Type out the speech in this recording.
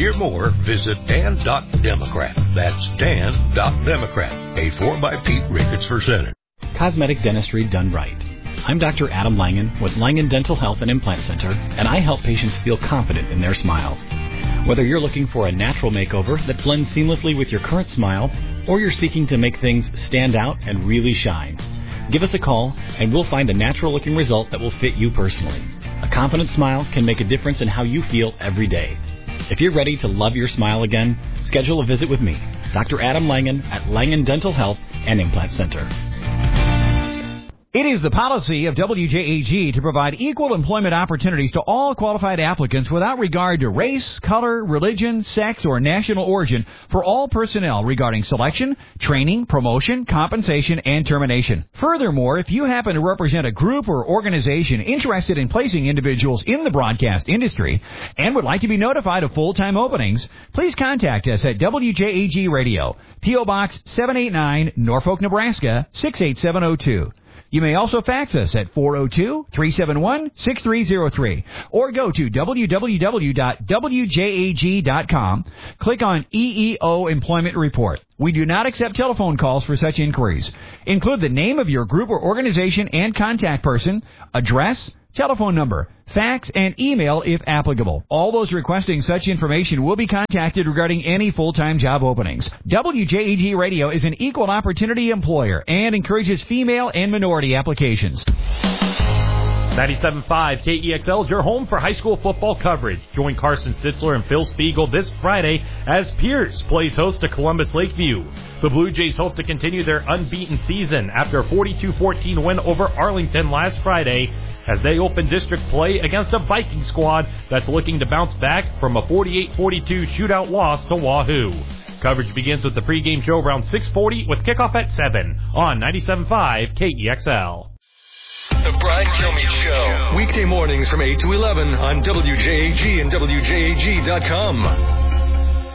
hear more, visit Dan.Democrat. That's Dan.Democrat. Paid for by Pete Ricketts for Senate. Cosmetic dentistry done right. I'm Dr. Adam Langen with Langen Dental Health and Implant Center, and I help patients feel confident in their smiles. Whether you're looking for a natural makeover that blends seamlessly with your current smile, or you're seeking to make things stand out and really shine, give us a call and we'll find a natural-looking result that will fit you personally. A confident smile can make a difference in how you feel every day. If you're ready to love your smile again, schedule a visit with me, Dr. Adam Langen at Langen Dental Health and Implant Center. It is the policy of WJAG to provide equal employment opportunities to all qualified applicants without regard to race, color, religion, sex, or national origin for all personnel regarding selection, training, promotion, compensation, and termination. Furthermore, if you happen to represent a group or organization interested in placing individuals in the broadcast industry and would like to be notified of full-time openings, please contact us at WJAG Radio, P.O. Box 789, Norfolk, Nebraska 68702. You may also fax us at 402-371-6303 or go to www.wjag.com. Click on EEO Employment Report. We do not accept telephone calls for such inquiries. Include the name of your group or organization and contact person, address, telephone number, fax, and email if applicable. All those requesting such information will be contacted regarding any full-time job openings. WJAG Radio is an equal opportunity employer and encourages female and minority applications. 97.5 KEXL is your home for high school football coverage. Join Carson Sitzler and Phil Spiegel this Friday as Pierce plays host to Columbus Lakeview. The Blue Jays hope to continue their unbeaten season after a 42-14 win over Arlington last Friday as they open district play against a Viking squad that's looking to bounce back from a 48-42 shootout loss to Wahoo. Coverage begins with the pregame show around 6:40 with kickoff at 7 on 97.5 KEXL. The Brian Kilmeade Show. Weekday mornings from 8 to 11 on WJAG and WJAG.com.